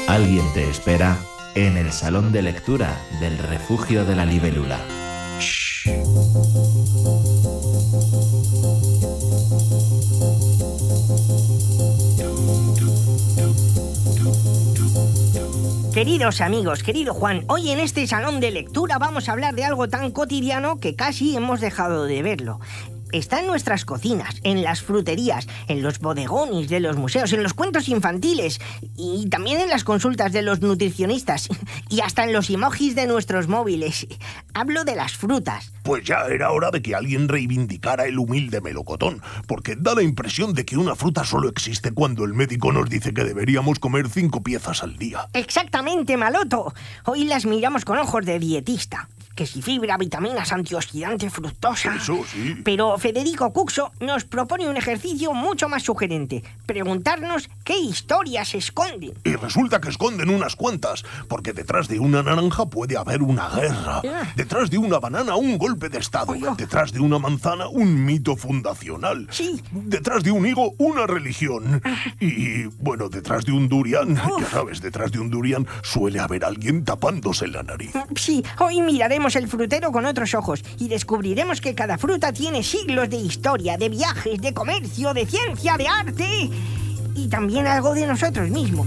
Alguien te espera en el salón de lectura del Refugio de la Libélula. Queridos amigos, querido Juan, hoy en este salón de lectura vamos a hablar de algo tan cotidiano que casi hemos dejado de verlo. Está en nuestras cocinas, en las fruterías, en los bodegones de los museos, en los cuentos infantiles y también en las consultas de los nutricionistas y hasta en los emojis de nuestros móviles. Hablo de las frutas. Pues ya era hora de que alguien reivindicara el humilde melocotón, porque da la impresión de que una fruta solo existe cuando el médico nos dice que deberíamos comer 5 piezas al día. Exactamente, Maloto. Hoy las miramos con ojos de dietista. Que si fibra, vitaminas, antioxidante, fructosa... Eso sí. Pero Federico Cuxo nos propone un ejercicio mucho más sugerente. Preguntarnos qué historias se esconden. Y resulta que esconden unas cuantas, porque detrás de una naranja puede haber una guerra. Detrás de una banana, un golpe de estado. Oiga. Detrás de una manzana, un mito fundacional. Sí. Detrás de un higo, una religión. Y, bueno, detrás de un durian, ya sabes, detrás de un durian suele haber alguien tapándose la nariz. Sí, hoy miraremos el frutero con otros ojos y descubriremos que cada fruta tiene siglos de historia, de viajes, de comercio, de ciencia, de arte y también algo de nosotros mismos.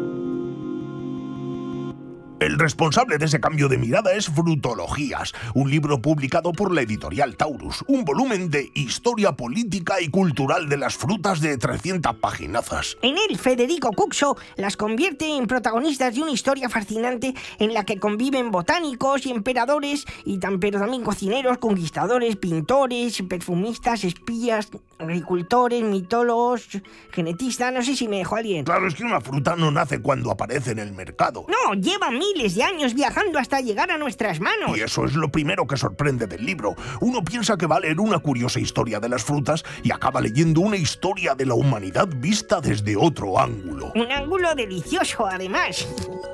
El responsable de ese cambio de mirada es Frutologías, un libro publicado por la editorial Taurus, un volumen de historia política y cultural de las frutas de 300 paginazas. En él, Federico Cuxo las convierte en protagonistas de una historia fascinante en la que conviven botánicos y emperadores, pero también cocineros, conquistadores, pintores, perfumistas, espías, agricultores, mitólogos, genetistas... No sé si me dejó alguien. Claro, es que una fruta no nace cuando aparece en el mercado. No, lleva miles de años viajando hasta llegar a nuestras manos. Y eso es lo primero que sorprende del libro. Uno piensa que va a leer una curiosa historia de las frutas y acaba leyendo una historia de la humanidad vista desde otro ángulo. Un ángulo delicioso, además.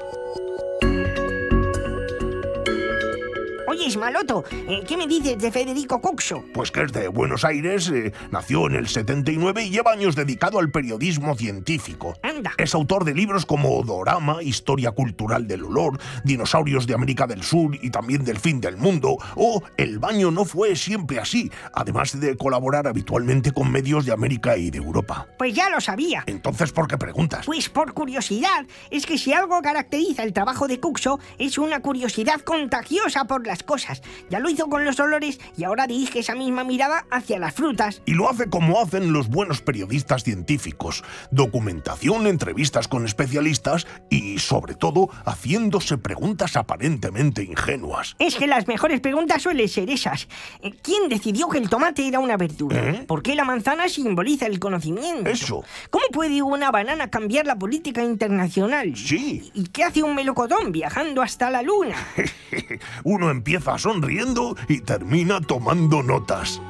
Oye, Ismaloto, ¿qué me dices de Federico Cuxo? Pues que es de Buenos Aires, nació en el 79 y lleva años dedicado al periodismo científico. Anda. Es autor de libros como Odorama, Historia Cultural del Olor, Dinosaurios de América del Sur y también del Fin del Mundo, o El baño no fue siempre así, además de colaborar habitualmente con medios de América y de Europa. Pues ya lo sabía. Entonces, ¿por qué preguntas? Pues por curiosidad. Es que si algo caracteriza el trabajo de Cuxo es una curiosidad contagiosa por las cosas. Ya lo hizo con los olores y ahora dirige esa misma mirada hacia las frutas. Y lo hace como hacen los buenos periodistas científicos. Documentación, entrevistas con especialistas y, sobre todo, haciéndose preguntas aparentemente ingenuas. Es que las mejores preguntas suelen ser esas. ¿Quién decidió que el tomate era una verdura? ¿Por qué la manzana simboliza el conocimiento? Eso. ¿Cómo puede una banana cambiar la política internacional? Sí. ¿Y qué hace un melocotón viajando hasta la luna? Uno empieza sonriendo y termina tomando notas.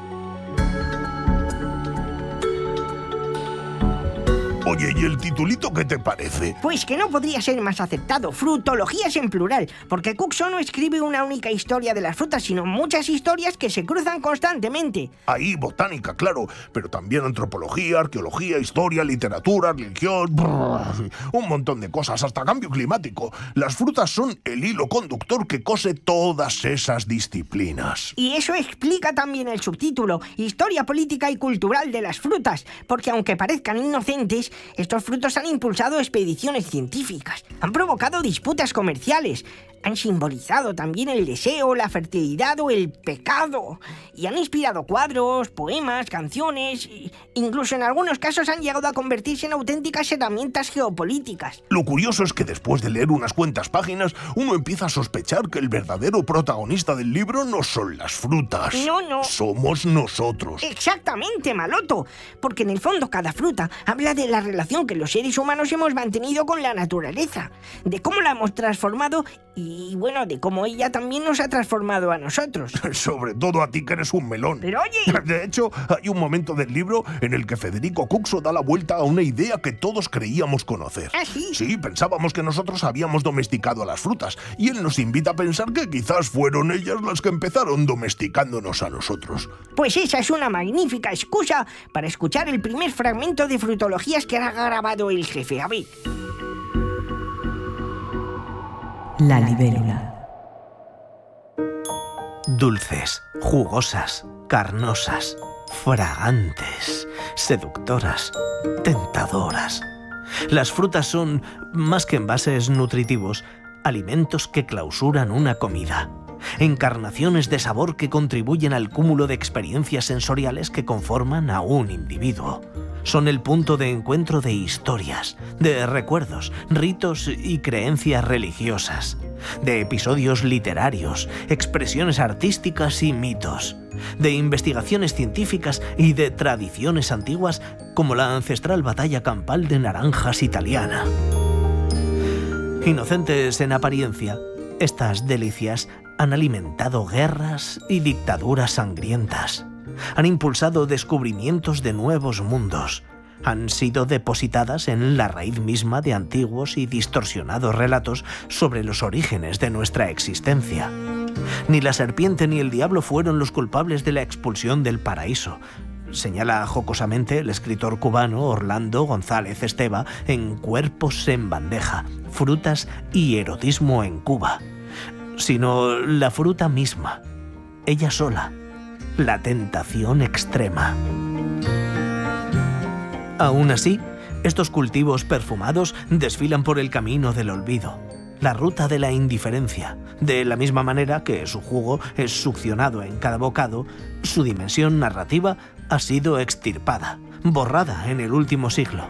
Oye, ¿y el titulito qué te parece? Pues que no podría ser más acertado. Frutologías en plural, porque Cuxo no escribe una única historia de las frutas, sino muchas historias que se cruzan constantemente. Ahí botánica, claro, pero también antropología, arqueología, historia, literatura, religión... un montón de cosas, hasta cambio climático. Las frutas son el hilo conductor que cose todas esas disciplinas. Y eso explica también el subtítulo, Historia política y cultural de las frutas, porque aunque parezcan inocentes, estos frutos han impulsado expediciones científicas, han provocado disputas comerciales, han simbolizado también el deseo, la fertilidad o el pecado, y han inspirado cuadros, poemas, canciones, incluso en algunos casos han llegado a convertirse en auténticas herramientas geopolíticas. Lo curioso es que después de leer unas cuantas páginas, uno empieza a sospechar que el verdadero protagonista del libro no son las frutas. No. Somos nosotros. Exactamente, Maloto, porque en el fondo cada fruta habla de la relación que los seres humanos hemos mantenido con la naturaleza, de cómo la hemos transformado y, bueno, de cómo ella también nos ha transformado a nosotros. Sobre todo a ti, que eres un melón. Pero oye... De hecho, hay un momento del libro en el que Federico Cuxo da la vuelta a una idea que todos creíamos conocer. ¿Ah, sí? Sí, pensábamos que nosotros habíamos domesticado a las frutas, y él nos invita a pensar que quizás fueron ellas las que empezaron domesticándonos a nosotros. Pues esa es una magnífica excusa para escuchar el primer fragmento de Frutologías que ha grabado el jefe. A ver... La libélula. Dulces, jugosas, carnosas, fragantes, seductoras, tentadoras. Las frutas son, más que envases nutritivos, alimentos que clausuran una comida. Encarnaciones de sabor que contribuyen al cúmulo de experiencias sensoriales que conforman a un individuo. Son el punto de encuentro de historias, de recuerdos, ritos y creencias religiosas, de episodios literarios, expresiones artísticas y mitos, de investigaciones científicas y de tradiciones antiguas como la ancestral batalla campal de naranjas italiana. Inocentes en apariencia, estas delicias han alimentado guerras y dictaduras sangrientas. Han impulsado descubrimientos de nuevos mundos. Han sido depositadas en la raíz misma de antiguos y distorsionados relatos sobre los orígenes de nuestra existencia. Ni la serpiente ni el diablo fueron los culpables de la expulsión del paraíso, señala jocosamente el escritor cubano Orlando González Esteva en Cuerpos en bandeja, frutas y erotismo en Cuba, sino la fruta misma, ella sola, la tentación extrema. Aún así, estos cultivos perfumados desfilan por el camino del olvido, la ruta de la indiferencia. De la misma manera que su jugo es succionado en cada bocado, su dimensión narrativa ha sido extirpada, borrada en el último siglo.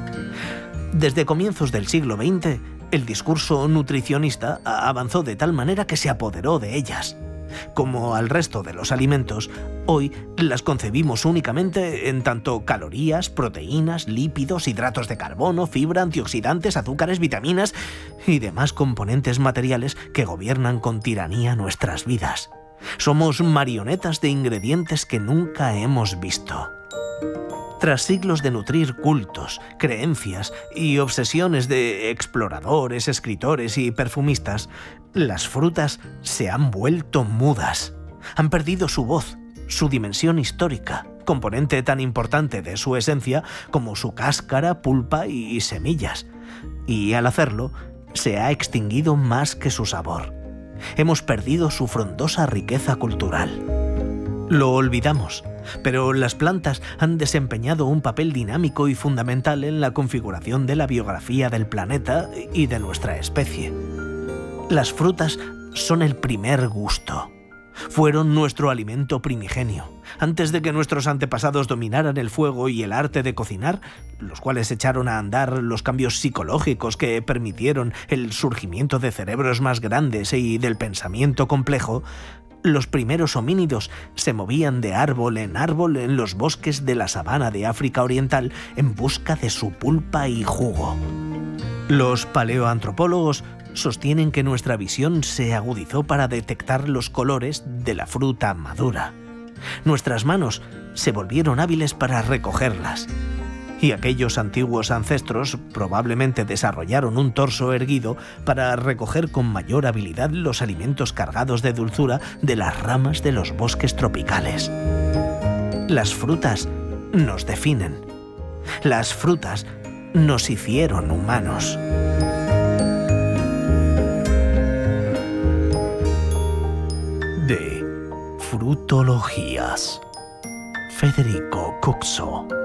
Desde comienzos del siglo XX, el discurso nutricionista avanzó de tal manera que se apoderó de ellas. Como al resto de los alimentos, hoy las concebimos únicamente en tanto calorías, proteínas, lípidos, hidratos de carbono, fibra, antioxidantes, azúcares, vitaminas y demás componentes materiales que gobiernan con tiranía nuestras vidas. Somos marionetas de ingredientes que nunca hemos visto. Tras siglos de nutrir cultos, creencias y obsesiones de exploradores, escritores y perfumistas, las frutas se han vuelto mudas. Han perdido su voz, su dimensión histórica, componente tan importante de su esencia como su cáscara, pulpa y semillas. Y al hacerlo, se ha extinguido más que su sabor. Hemos perdido su frondosa riqueza cultural. Lo olvidamos, pero las plantas han desempeñado un papel dinámico y fundamental en la configuración de la biografía del planeta y de nuestra especie. Las frutas son el primer gusto. Fueron nuestro alimento primigenio. Antes de que nuestros antepasados dominaran el fuego y el arte de cocinar, los cuales echaron a andar los cambios psicológicos que permitieron el surgimiento de cerebros más grandes y del pensamiento complejo, los primeros homínidos se movían de árbol en los bosques de la sabana de África Oriental en busca de su pulpa y jugo. Los paleoantropólogos sostienen que nuestra visión se agudizó para detectar los colores de la fruta madura. Nuestras manos se volvieron hábiles para recogerlas. Y aquellos antiguos ancestros probablemente desarrollaron un torso erguido para recoger con mayor habilidad los alimentos cargados de dulzura de las ramas de los bosques tropicales. Las frutas nos definen. Las frutas nos hicieron humanos. De Frutologías, Federico Cuxo.